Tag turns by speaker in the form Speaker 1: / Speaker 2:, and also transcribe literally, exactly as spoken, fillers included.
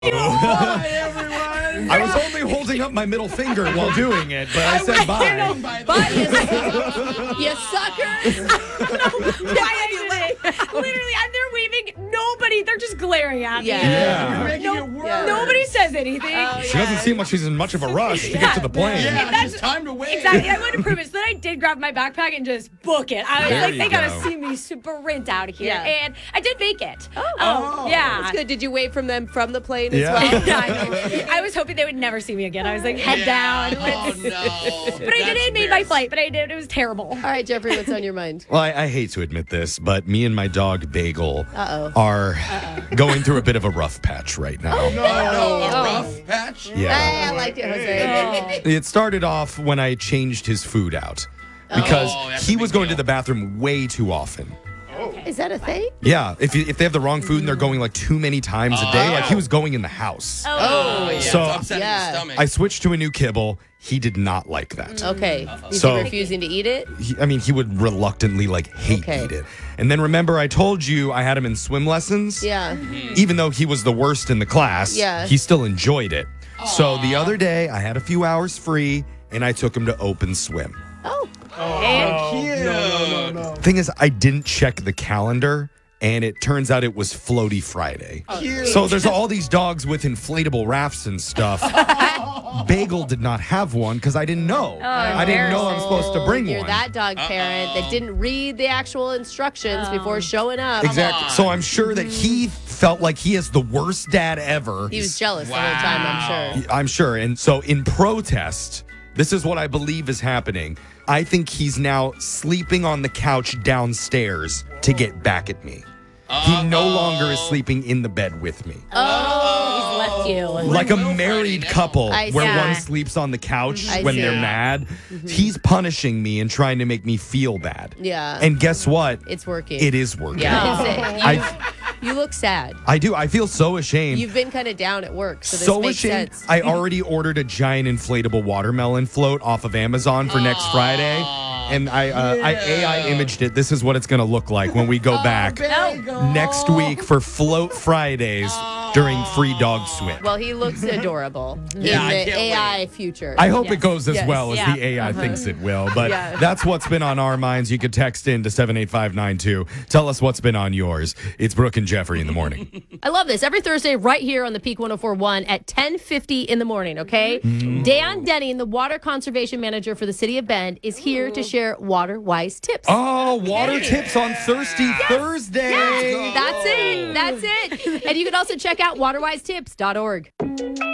Speaker 1: Bye, everyone.
Speaker 2: I was only holding up my middle finger while doing it, but I, I said bye.
Speaker 3: Bye, bye you, you suckers.
Speaker 4: Why are you Literally, I'm there waving. Nobody, they're just glaring at me.
Speaker 3: Yeah.
Speaker 2: Yeah.
Speaker 1: You're making
Speaker 4: No,
Speaker 1: it worse.
Speaker 4: yeah. Nobody says anything.
Speaker 3: Oh,
Speaker 2: She doesn't seem like she's in much of a rush to get to the plane.
Speaker 1: Yeah,
Speaker 4: And
Speaker 1: it's time to wait.
Speaker 4: Exactly. I wanted to prove it. So then I did grab my backpack and just book it. I was
Speaker 2: There
Speaker 4: like,
Speaker 2: you
Speaker 4: they gotta
Speaker 2: go.
Speaker 4: see me sprint out of here.
Speaker 3: Yeah.
Speaker 4: And I did make it.
Speaker 3: Oh.
Speaker 4: Um, yeah.
Speaker 3: That's good. Did you wait from them from the plane
Speaker 2: Yeah.
Speaker 3: as well?
Speaker 4: I, I was hoping they would never see me again. I was like, head down.
Speaker 1: Oh,
Speaker 4: Let's-
Speaker 1: no.
Speaker 4: But I did it, made my flight, but I did. It was terrible.
Speaker 3: All right, Jeffrey, what's on your mind?
Speaker 2: Well, I, I hate to admit this, but me and my dog Bagel
Speaker 3: Uh-oh.
Speaker 2: are going through a bit of a rough patch right now.
Speaker 1: No, no, a
Speaker 3: Oh.
Speaker 1: rough patch?
Speaker 2: Yeah.
Speaker 3: Hey, I liked it, Jose.
Speaker 2: It started off when I changed his food out because
Speaker 1: Oh, that's a
Speaker 2: he
Speaker 1: big
Speaker 2: was going
Speaker 1: deal.
Speaker 2: to the bathroom way too often.
Speaker 3: Is that a thing?
Speaker 2: Yeah, if you, if they have the wrong food and they're going like too many times a day, like he
Speaker 1: Oh.
Speaker 2: was going in the house.
Speaker 1: Oh, yeah.
Speaker 2: So-
Speaker 1: it's upsetting
Speaker 3: Yeah.
Speaker 1: the stomach.
Speaker 2: I switched to a new kibble. He did not like that.
Speaker 3: Okay. Is
Speaker 2: So-
Speaker 3: he refusing to eat it?
Speaker 2: He, I mean, he would reluctantly like hate
Speaker 3: Okay.
Speaker 2: eat it. And then remember, I told you I had him in swim lessons.
Speaker 3: Yeah.
Speaker 2: Even though he was the worst in the class,
Speaker 3: Yeah.
Speaker 2: he still enjoyed it. So the other day, I had a few hours free, and I took him to open swim.
Speaker 3: Oh.
Speaker 4: And
Speaker 1: no, no, no.
Speaker 2: Thing is, I didn't check the calendar, and it turns out it was Floaty Friday.
Speaker 1: Cute.
Speaker 2: So there's all these dogs with inflatable rafts and stuff. Bagel did not have one because I didn't know. I didn't know I'm supposed to bring
Speaker 3: You're
Speaker 2: one.
Speaker 3: that dog parent that didn't read the actual instructions before showing up.
Speaker 2: Exactly. So I'm sure that he felt like he is the worst dad ever.
Speaker 3: He was jealous the whole time, I'm sure.
Speaker 2: I'm sure. And so in protest, this is what I believe is happening. I think he's now sleeping on the couch downstairs to get back at me. He no longer is sleeping in the bed with me.
Speaker 4: he's left you.
Speaker 2: Like a
Speaker 1: will
Speaker 2: married
Speaker 1: Friday now?
Speaker 2: couple
Speaker 3: I
Speaker 2: where
Speaker 3: see.
Speaker 2: one sleeps on the couch
Speaker 3: I
Speaker 2: when
Speaker 3: see.
Speaker 2: they're mad. He's punishing me and trying to make me feel bad.
Speaker 3: Yeah.
Speaker 2: And guess what?
Speaker 3: It's working.
Speaker 2: It is working.
Speaker 3: Yeah. Is it? You,
Speaker 2: I
Speaker 3: you look sad.
Speaker 2: I do. I feel so ashamed.
Speaker 3: You've been kind of down at work, so this
Speaker 2: so
Speaker 3: makes
Speaker 2: ashamed.
Speaker 3: sense.
Speaker 2: I already ordered a giant inflatable watermelon float off of Amazon for next Friday. And I uh, I A I imaged it. This is what it's going to look like when we go back next week for Float Fridays during Free Dog Swim.
Speaker 3: Well, he looks adorable
Speaker 1: Yeah, I
Speaker 3: in the
Speaker 1: can't
Speaker 3: A I future.
Speaker 2: I hope
Speaker 4: Yes.
Speaker 2: it goes as
Speaker 3: Yes.
Speaker 2: well as
Speaker 4: Yeah.
Speaker 2: the A I thinks it will. But
Speaker 3: Yeah.
Speaker 2: that's what's been on our minds. You could text in to seven eight five nine two. Tell us what's been on yours. It's Brooke and Jeffrey in the morning.
Speaker 5: I love this. Every Thursday, right here on the Peak one oh four point one at ten fifty in the morning, okay? Dan Denning, the water conservation manager for the city of Bend, is here to share water-wise tips.
Speaker 2: Oh, water tips on Thirsty Thursday.
Speaker 5: That's it. That's it. And you can also check out water wise tips dot org.